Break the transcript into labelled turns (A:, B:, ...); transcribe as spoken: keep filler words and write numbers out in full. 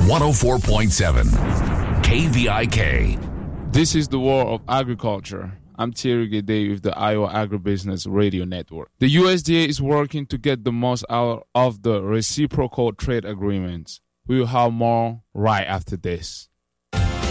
A: one oh four point seven K V I K.
B: This is the War of Agriculture. I'm Thierry Gede with the Iowa Agribusiness Radio Network. The U S D A is working to get the most out of the reciprocal trade agreements. We will have more right after this.